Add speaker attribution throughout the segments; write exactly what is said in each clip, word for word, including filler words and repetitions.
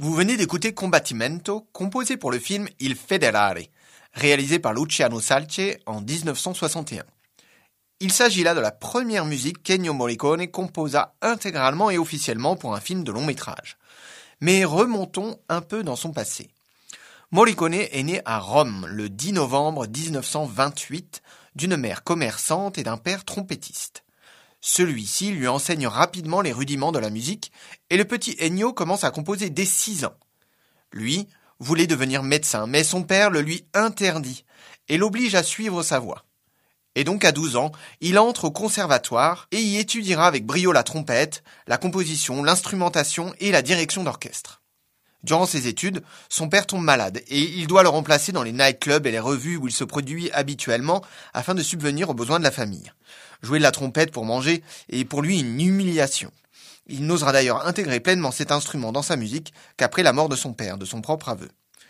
Speaker 1: Vous venez d'écouter Combattimento, composé pour le film Il Federale, réalisé par Luciano Salce en dix-neuf cent soixante et un. Il s'agit là de la première musique qu'Ennio Morricone composa intégralement et officiellement pour un film de long métrage. Mais remontons un peu dans son passé. Morricone est né à Rome le dix novembre dix-neuf cent vingt-huit d'une mère commerçante et d'un père trompettiste. Celui-ci lui enseigne rapidement les rudiments de la musique et le petit Ennio commence à composer dès six ans. Lui voulait devenir médecin, mais son père le lui interdit et l'oblige à suivre sa voie. Et donc à douze ans, il entre au conservatoire et y étudiera avec brio la trompette, la composition, l'instrumentation et la direction d'orchestre. Durant ses études, son père tombe malade et il doit le remplacer dans les nightclubs et les revues où il se produit habituellement afin de subvenir aux besoins de la famille. Jouer de la trompette pour manger est pour lui une humiliation. Il n'osera d'ailleurs intégrer pleinement cet instrument dans sa musique qu'après la mort de son père, de son propre aveu.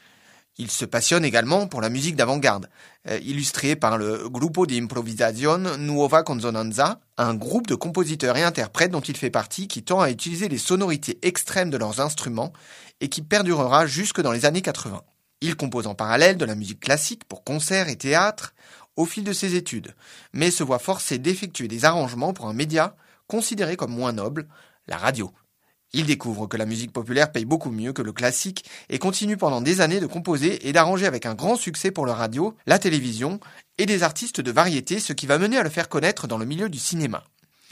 Speaker 1: Il se passionne également pour la musique d'avant-garde, euh, illustrée par le Gruppo di Improvvisazione Nuova Consonanza, un groupe de compositeurs et interprètes dont il fait partie qui tend à utiliser les sonorités extrêmes de leurs instruments et qui perdurera jusque dans les années quatre-vingts. Il compose en parallèle de la musique classique pour concerts et théâtre au fil de ses études, mais se voit forcé d'effectuer des arrangements pour un média considéré comme moins noble, la radio. Il découvre que la musique populaire paye beaucoup mieux que le classique et continue pendant des années de composer et d'arranger avec un grand succès pour la radio, la télévision et des artistes de variété, ce qui va mener à le faire connaître dans le milieu du cinéma.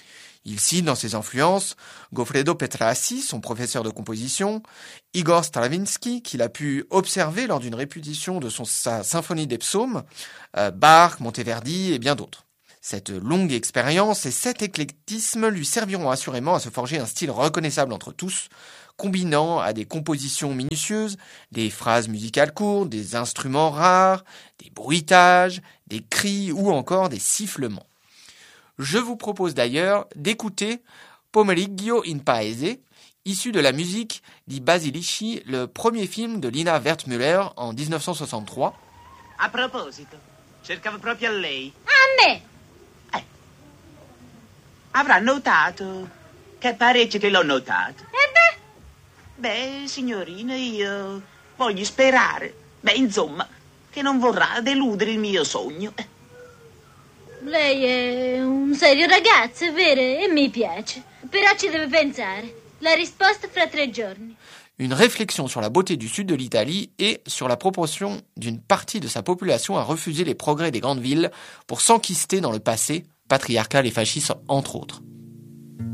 Speaker 1: Il cite dans ses influences Goffredo Petrassi, son professeur de composition, Igor Stravinsky, qu'il a pu observer lors d'une répétition de son, sa symphonie des psaumes, euh, Bach, Monteverdi et bien d'autres. Cette longue expérience et cet éclectisme lui serviront assurément à se forger un style reconnaissable entre tous, combinant à des compositions minutieuses, des phrases musicales courtes, des instruments rares, des bruitages, des cris ou encore des sifflements. Je vous propose d'ailleurs d'écouter Pomeriggio in Paese, issu de la musique di Basilici, le premier film de Lina Wertmüller en dix-neuf cent soixante-trois.
Speaker 2: A proposito, cercavo proprio a lei.
Speaker 3: A me!
Speaker 2: Avrà notato che parecchio che l'ho notato.
Speaker 3: E beh?
Speaker 2: Beh, signorina, io voglio sperare. Beh, insomma, che non vorrà deludere il mio sogno.
Speaker 3: Lei è un serio ragazzo, è vero? E mi piace. Però ci deve pensare. La risposta fra tre giorni.
Speaker 1: Une réflexion sur la beauté du sud de l'Italie et sur la proportion d'une partie de sa population à refuser les progrès des grandes villes pour s'enquister dans le passé, patriarcal et fasciste entre autres.